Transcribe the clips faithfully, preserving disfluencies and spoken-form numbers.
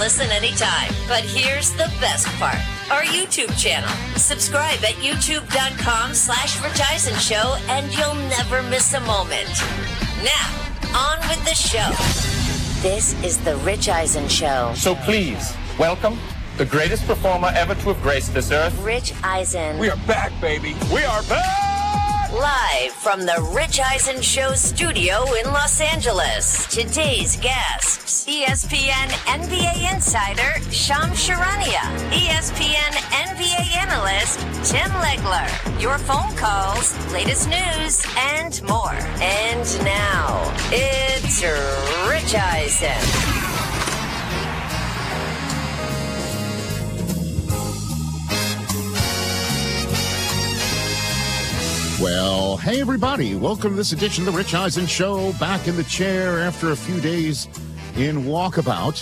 listen anytime. But here's the best part. Our YouTube channel. Subscribe at youtube.com slash Rich Eisen Show and you'll never miss a moment. Now, on with the show. This is the Rich Eisen Show. So please, welcome the greatest performer ever to have graced this earth. Rich Eisen. We are back, baby. We are back! Live from the Rich Eisen Show studio in Los Angeles. Today's guests, E S P N N B A insider Shams Charania, E S P N N B A analyst Tim Legler, your phone calls, latest news, and more. And now, it's Rich Eisen. Well, hey everybody, welcome to this edition of the Rich Eisen Show. Back in the chair after a few days in walkabout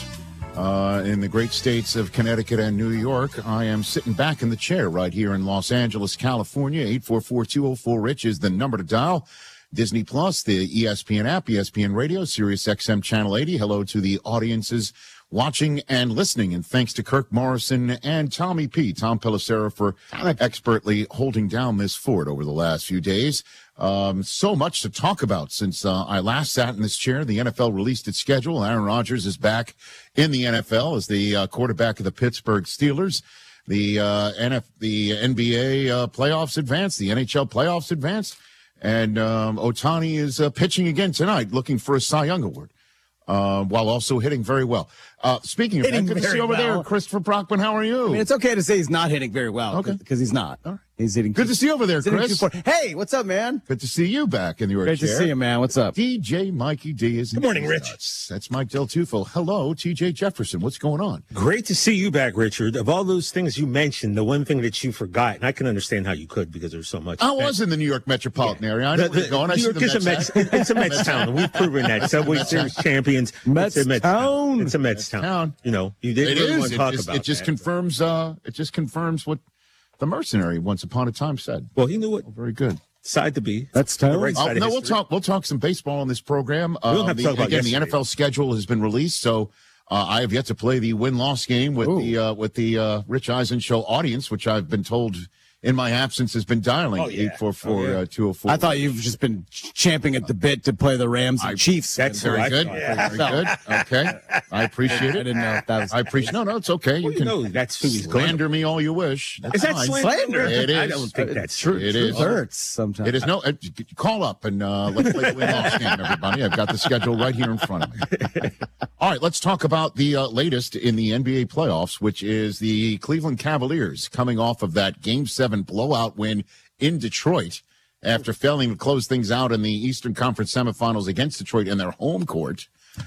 uh, in the great states of Connecticut and New York. I am sitting back in the chair right here in Los Angeles, California. eight four four, two oh four, RICH is the number to dial. Disney Plus, the E S P N app, E S P N Radio, Sirius X M Channel eighty. Hello to the audiences watching and listening, and thanks to Kirk Morrison and Tommy P, Tom Pelissero, for expertly holding down this fort over the last few days. Um, so much to talk about since uh, I last sat in this chair. The N F L released its schedule. Aaron Rodgers is back in the N F L as the uh, quarterback of the Pittsburgh Steelers. The uh, N F, the N B A uh, playoffs advanced, the N H L playoffs advanced, and um, Ohtani is uh, pitching again tonight, looking for a Cy Young Award. Uh, while also hitting very well. Uh, speaking of hitting that, good to see you over well. there, Christopher Brockman. How are you? I mean, it's okay to say he's not hitting very well. Okay. Because he's not. All right. He's hitting. Good two, to see you over there, Chris. Hey, what's up, man? Good to see you back in your Great chair. to see you, man. What's up? D J Mikey D is Good morning, Rich. Nuts. That's Mike Del Tufo. Hello, T J Jefferson. What's going on? Great to see you back, Richard. Of all those things you mentioned, the one thing that you forgot, and I can understand how you could because there's so much. I was in the New York metropolitan yeah. area. I know the, where you're going. I New see York the is Mets a Mets. It's a Mets town, and we've proven that. Subway Series champions. Mets it's a Mets town. town. It's a Mets, Mets town. town. You know, you didn't it really is. want to it talk just, about it just that, confirms. Uh, it just confirms what the mercenary once upon a time said. Well, he knew what oh, very good side to be. That's town. Right oh, no, we'll talk. We'll talk some baseball on this program. We don't uh, have to the, talk about again. yesterday. The N F L schedule has been released, so uh, I have yet to play the win-loss game with Ooh. the uh, with the uh, Rich Eisen Show audience, which I've been told in my absence has been dialing Oh, yeah. eight four four, Oh, yeah. two oh four. I thought you've just been champing at the bit to play the Rams and I- Chiefs. That's Very I good. thought. Very good. Okay. I appreciate I it. didn't know if that was. I appreciate. No, no, it's okay. Well, You you can know that's who he's going. slander me all you wish. That's Is that fine. slander? It I is. don't think that's true. It Truth is. hurts sometimes. It is no. Uh, call up and uh, let's play the win-loss game, everybody. I've got the schedule right here in front of me. All right, let's talk about the uh, latest in the N B A playoffs, which is the Cleveland Cavaliers coming off of that Game Seven blowout win in Detroit after failing to close things out in the Eastern Conference semifinals against Detroit in their home court.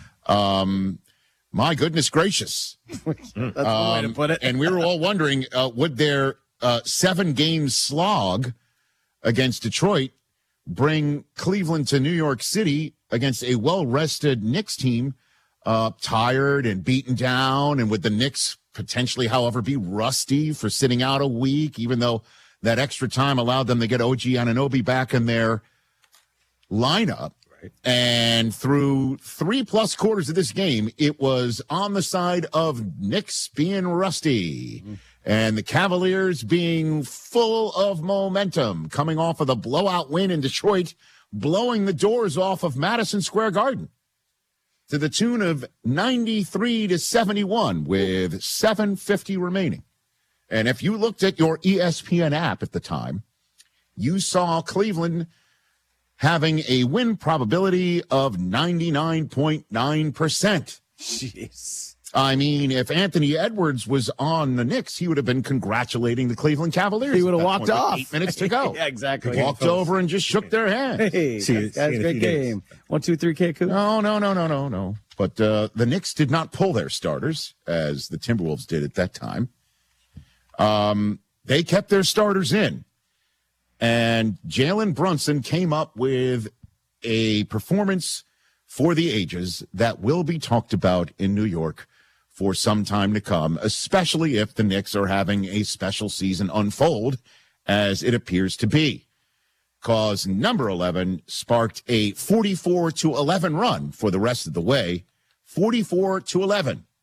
Um, my goodness gracious. That's one way to put it. And we were all wondering, uh, would their uh, seven-game slog against Detroit bring Cleveland to New York City against a well-rested Knicks team, uh, tired and beaten down, and would the Knicks potentially, however, be rusty for sitting out a week, even though that extra time allowed them to get O G Anunoby back in their lineup. Right. And through three-plus quarters of this game, it was on the side of Knicks being rusty mm-hmm. and the Cavaliers being full of momentum, coming off of the blowout win in Detroit, blowing the doors off of Madison Square Garden to the tune of ninety-three to seventy-one with seven fifty remaining. And if you looked at your E S P N app at the time, you saw Cleveland having a win probability of ninety-nine point nine percent. Jeez. I mean, if Anthony Edwards was on the Knicks, he would have been congratulating the Cleveland Cavaliers. He would have at that walked point with off. Eight minutes to go. Yeah, exactly. Walked over and just shook their hand. Hey, See you- that's see you in a great few days. game. One, two, three, K. Coop. No, no, no, no, no, no. But uh, the Knicks did not pull their starters, as the Timberwolves did at that time. Um, they kept their starters in. And Jalen Brunson came up with a performance for the ages that will be talked about in New York for some time to come, especially if the Knicks are having a special season unfold, as it appears to be. Because number eleven sparked a forty-four to eleven run for the rest of the way. forty-four to eleven.